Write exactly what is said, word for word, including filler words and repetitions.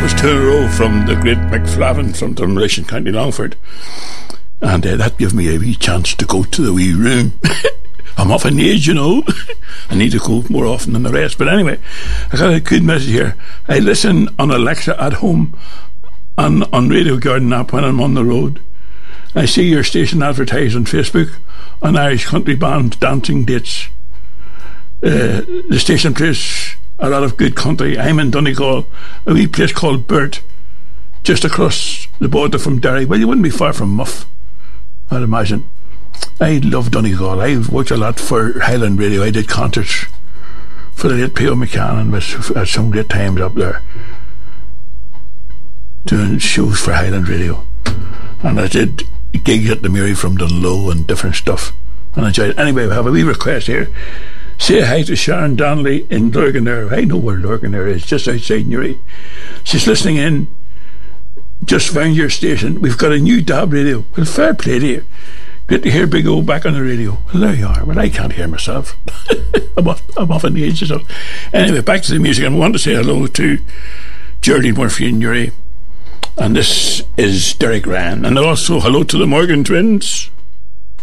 was two in a row from the great McFlavin from Drumrelish, County Longford. And uh, that gave me a wee chance to go to the wee room. I'm off in age, you know. I need to go more often than the rest. But anyway, I got a good message here. I listen on Alexa at home and on Radio Garden app when I'm on the road. I see your station advertised on Facebook on Irish country band dancing dates. Uh, the station plays a lot of good country. I'm in Donegal, a wee place called Burt, just across the border from Derry. Well, you wouldn't be far from Muff, I'd imagine. I love Donegal. I worked a lot for Highland Radio. I did concerts for the late P O McCann and was at some great times up there doing shows for Highland Radio. And I did gigs at the Mary from Dunlow and different stuff, and I enjoyed it. Anyway, we have a wee request here. Say hi to Sharon Donnelly in Lurganere. I know where Lurganere is, just outside Newry. She's listening in. Just found your station. We've got a new D A B radio. Well, fair play to you. Great to hear Big O back on the radio. Well, there you are. Well, I can't hear myself. I'm off, I'm off in the age or so. Anyway, back to the music. I want to say hello to Geraldine Murphy in Newry. And this is Derek Ryan. And also hello to the Morgan twins.